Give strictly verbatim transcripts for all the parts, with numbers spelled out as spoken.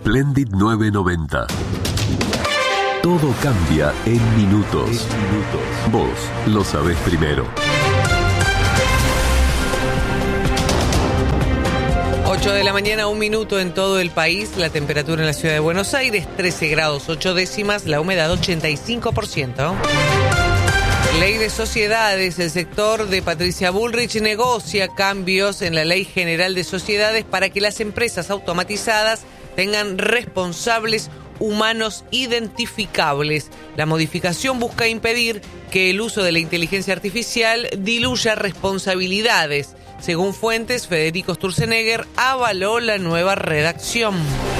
Splendid nueve noventa. Todo cambia en minutos. minutos. Vos lo sabés primero. ocho de la mañana, un minuto en todo el país. La temperatura en la ciudad de Buenos Aires, trece grados ocho décimas. La humedad, ochenta y cinco por ciento. Ley de sociedades. El sector de Patricia Bullrich negocia cambios en la Ley General de Sociedades para que las empresas automatizadas tengan responsables humanos identificables. La modificación busca impedir que el uso de la inteligencia artificial diluya responsabilidades. Según fuentes, Federico Sturzenegger avaló la nueva redacción.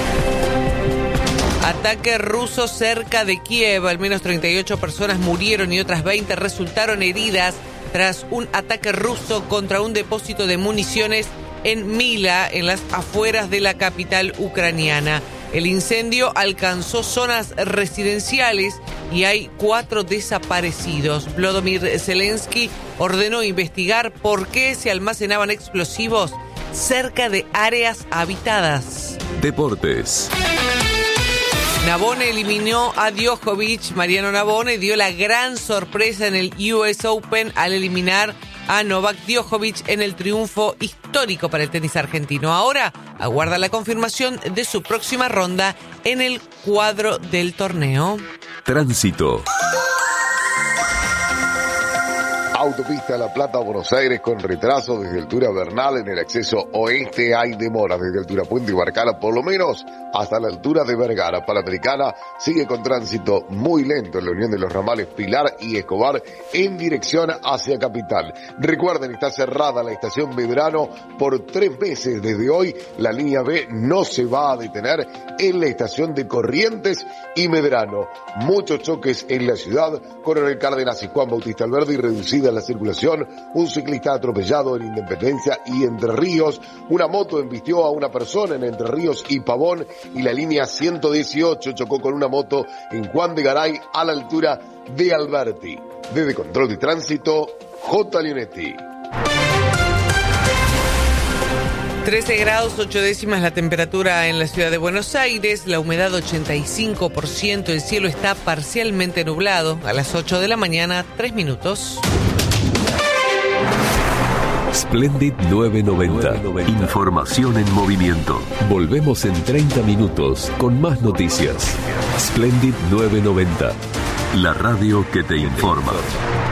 Ataque ruso cerca de Kiev. Al menos treinta y ocho personas murieron y otras veinte resultaron heridas tras un ataque ruso contra un depósito de municiones en Mila, en las afueras de la capital ucraniana. El incendio alcanzó zonas residenciales y hay cuatro desaparecidos. Volodymyr Zelensky ordenó investigar por qué se almacenaban explosivos cerca de áreas habitadas. Deportes. Navone eliminó a Djokovic. Mariano Navone dio la gran sorpresa en el U S Open al eliminar a Novak Djokovic en el triunfo histórico para el tenis argentino. Ahora aguarda la confirmación de su próxima ronda en el cuadro del torneo. Tránsito. Autopista La Plata, Buenos Aires, con retraso desde altura Bernal. En el acceso oeste hay demoras desde altura Puente y Barcala, por lo menos hasta la altura de Vergara. Panamericana sigue con tránsito muy lento en la unión de los ramales Pilar y Escobar en dirección hacia Capital. Recuerden, está cerrada la estación Medrano por tres meses desde hoy. La línea B no se va a detener en la estación de Corrientes y Medrano. Muchos choques en la ciudad. Coronel Cárdenas y Juan Bautista Alberdi, reducida la circulación. Un ciclista atropellado en Independencia y Entre Ríos. Una moto embistió a una persona en Entre Ríos y Pavón, y la línea ciento dieciocho chocó con una moto en Juan de Garay a la altura de Alberti. Desde Control de Tránsito, J. Leonetti. trece grados ocho décimas la temperatura en la ciudad de Buenos Aires, la humedad ochenta y cinco por ciento, el cielo está parcialmente nublado. A las ocho de la mañana, tres minutos. Splendid nueve noventa. Información en movimiento. Volvemos en treinta minutos con más noticias. Splendid nueve noventa. La radio que te informa.